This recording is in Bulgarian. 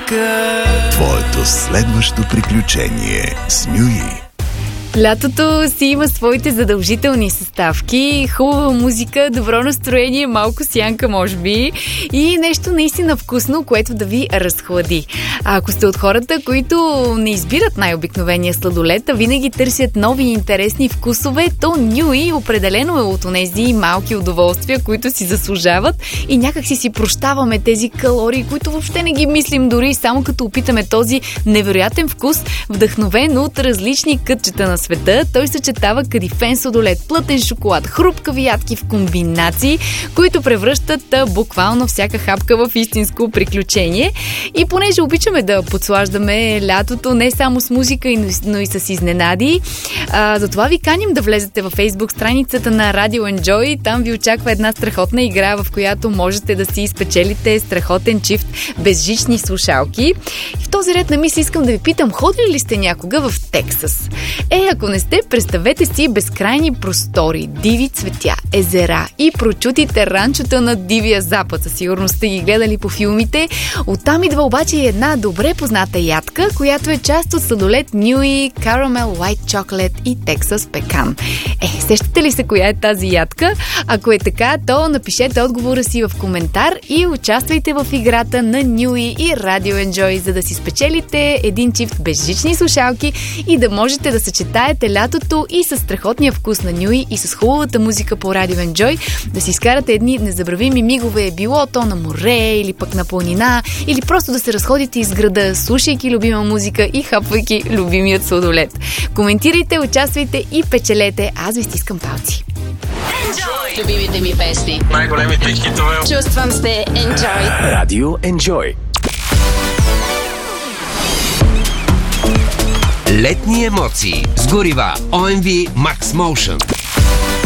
музика. Твоето следващо приключение с Нюи. Лятото си има своите задължителни съставки, хубава музика, добро настроение, малко сянка може би и нещо наистина вкусно, което да ви разхлади. А ако сте от хората, които не избират най-обикновения сладолет, а винаги търсят нови и интересни вкусове, то Нюи определено е от онези малки удоволствия, които си заслужават и някак си прощаваме тези калории, които въобще не ги мислим дори само като опитаме този невероятен вкус, вдъхновен от различни кътчета на света. Той съчетава кадифен сладолет, плътен шоколад, хрупкави ядки в комбинации, които превръщат буквално всяка хапка в истинско приключение. И понеже обичаме да подслаждаме лятото не само с музика, но и с изненади, затова ви каним да влезете във Facebook страницата на Radio Enjoy. Там ви очаква една страхотна игра, в която можете да си изпечелите страхотен чифт безжични слушалки. И в този ред на мисли искам да ви питам, ходили ли сте някога в Тексас? Ако не сте, представете си безкрайни простори, диви цветя, езера и прочутите ранчота на Дивия Запад. Със сигурност сте ги гледали по филмите. Оттам идва обаче и една добре позната ядка, която е част от сладолет Нюи, Caramel White Chocolate и Texas Пекан. Сещате ли се коя е тази ядка? Ако е така, то напишете отговора си в коментар и участвайте в играта на Нюи и Radio Enjoy, за да си спечелите един чифт безжични слушалки и да можете да съчетаете лятото и с страхотния вкус на Нюи и с хубавата музика по Radio Enjoy, да си изкарате едни незабравими мигове, било то на море или пък на планина, или просто да се разходите из града, слушайки любима музика и хапвайки любимият сладолет. Коментирайте, участвайте и печелете. Аз ви стискам палци. Любимите ми песни. Най-големите хитове. Чувствам се Enjoy. Radio Enjoy. Летни емоции с горива OMV Max Motion.